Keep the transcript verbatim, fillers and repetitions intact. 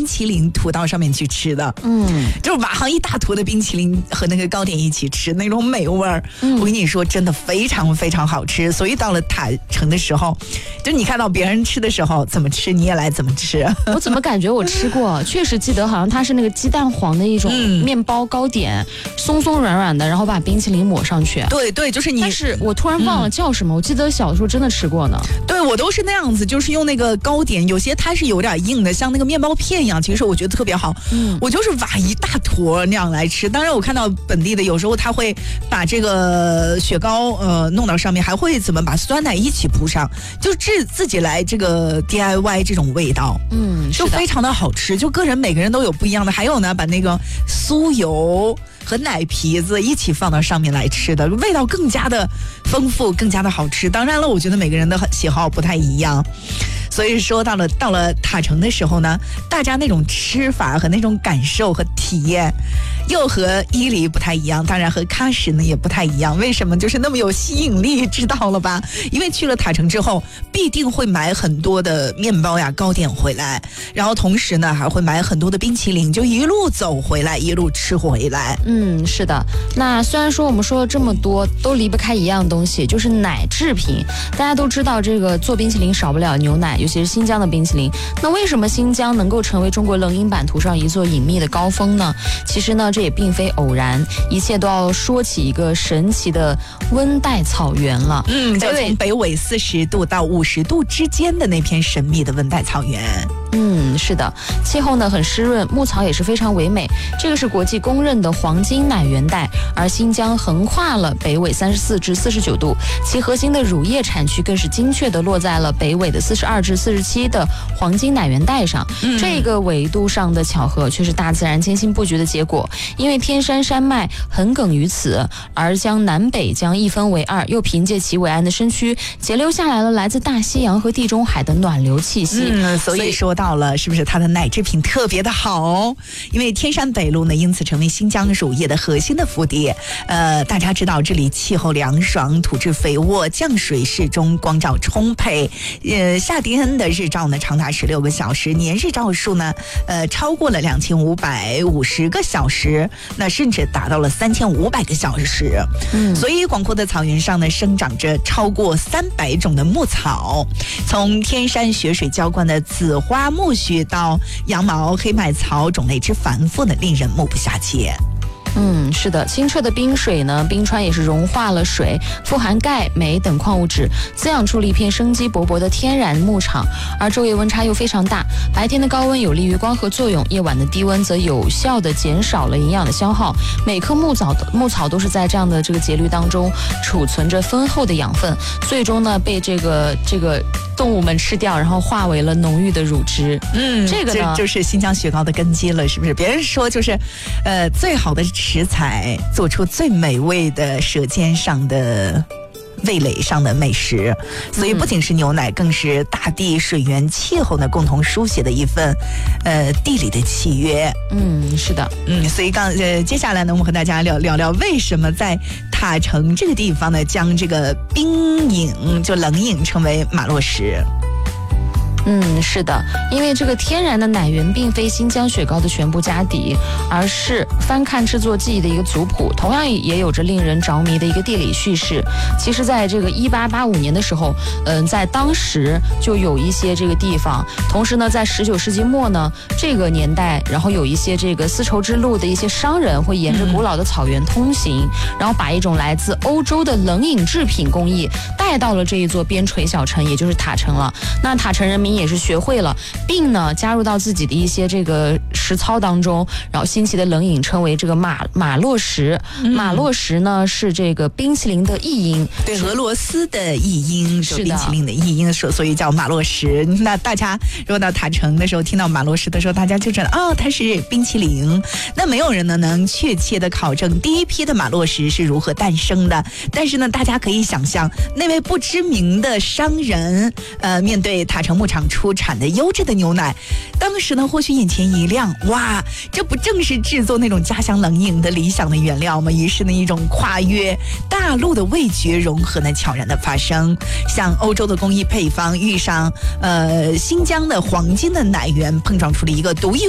淇淋涂到上面去吃的，嗯，就是挖上一大坨的冰淇淋和那个糕点一起吃，那种美味儿，嗯，我跟你说，真的非常非常好吃。所以到了塔城的时候，就你看到别人吃的时候怎么吃，你也来怎么吃。 我怎么感觉我吃过？确实记得好像它是那个鸡蛋黄的一种面包糕点，嗯、松松软软的，然后把冰淇淋抹上去。 对对，就是你。 但是我突然忘了叫什么，嗯、我记得小时候真的吃过呢。 对，我都是那样子，就是用那个糕点，有些它是有点硬的，像那个面包片一样，其实我觉得特别好。嗯，我就是挖一大坨那样来吃。当然，我看到本地的有时候他会把这个雪糕呃弄到上面，还会怎么把酸奶一起铺上，就自自己来这个 D I Y 这种味道。嗯，就非常的好吃。就个人每个人都有不一样的。还有呢，把那个酥油和奶皮子一起放到上面来吃的，味道更加的丰富，更加的好吃。当然了，我觉得每个人的喜好不太一样，所以说到了到了塔城的时候呢，大家那种吃法和那种感受和体验又和伊犁不太一样，当然和喀什呢也不太一样。为什么就是那么有吸引力，知道了吧？因为去了塔城之后必定会买很多的面包呀糕点回来，然后同时呢还会买很多的冰淇淋，就一路走回来一路吃回来。 嗯，是的。那虽然说我们说了这么多都离不开一样东西，就是奶制品。大家都知道这个做冰淇淋少不了牛奶，尤其是新疆的冰淇淋。那为什么新疆能够成为中国冷饮版图上一座隐秘的高峰呢？其实呢这也并非偶然，一切都要说起一个神奇的温带草原了。 嗯，就从北纬四十度到五十度之间的那片神秘的温带草原。 嗯，是的，气候呢很湿润，牧草也是非常唯美，这个是国际公认的黄金奶源带。而新疆横跨了北纬三十四至四十九度，其核心的乳业产区更是精确地落在了北纬的四十二至四十七的黄金奶源带上。嗯、这个纬度上的巧合却是大自然精心布局的结果，因为天山山脉横亘于此，而将南北疆一分为二，又凭借其伟岸的身躯截留下来了来自大西洋和地中海的暖流气息。 嗯，所以说到了是不是它的奶制品特别的好？因为天山北路呢因此成为新疆乳业的核心的腹地。呃，大家知道这里气候凉爽，土质肥沃，降水适中，光照充沛。呃，夏天的日照呢长达十六个小时，年日照数呢呃超过了两千五百五十个小时，那甚至达到了三千五百个小时。嗯，所以广阔的草原上呢生长着超过三百种的牧草，从天山雪水浇灌的紫花苜蓿到羊毛黑麦草，种类之繁复的令人目不暇接。 嗯，是的，清澈的冰水呢，冰川也是融化了水，富含钙、镁等矿物质，滋养出了一片生机勃勃的天然牧场。而昼夜温差又非常大，白天的高温有利于光合作用，夜晚的低温则有效地减少了营养的消耗。每棵牧草的牧草都是在这样的这个节律当中储存着丰厚的养分，最终呢被这个这个动物们吃掉，然后化为了浓郁的乳汁。嗯，这个呢这就是新疆雪糕的根基了，是不是？别人说就是，呃，最好的食材做出最美味的舌尖上的味蕾上的美食，所以不仅是牛奶，更是大地、水源、气候呢共同书写的一份呃地理的契约。 嗯，是的， 嗯，所以刚呃接下来呢，我们和大家聊聊聊为什么在塔城这个地方呢，将这个冰饮就冷饮称为马洛什。 嗯，是的，因为这个天然的奶源并非新疆雪糕的全部家底，而是翻看制作技艺的一个族谱，同样也有着令人着迷的一个地理叙事。其实在这个一八八五年的时候，嗯、呃，在当时就有一些这个地方，同时呢在十九世纪末呢这个年代，然后有一些这个丝绸之路的一些商人会沿着古老的草原通行，然后把一种来自欧洲的冷饮制品工艺带到了这一座边陲小城，也就是塔城了。那塔城人民也是学会了，并呢加入到自己的一些这个实操当中，然后新奇的冷饮称为这个马马洛什。嗯、马洛什呢是这个冰淇淋的译音， 对，俄罗斯的译音，是冰淇淋的译音，所以叫马洛什。那大家如果到塔城的时候听到马洛什的时候，大家就知道哦，它是冰淇淋。那没有人呢能确切的考证第一批的马洛什是如何诞生的，但是呢，大家可以想象那位不知名的商人，呃，面对塔城牧场出产的优质的牛奶，当时呢或许眼前一亮，哇，这不正是制作那种家乡冷饮的理想的原料吗？于是呢一种跨越大陆的味觉融合呢悄然的发生，像欧洲的工艺配方遇上呃新疆的黄金的奶源，碰撞出了一个独一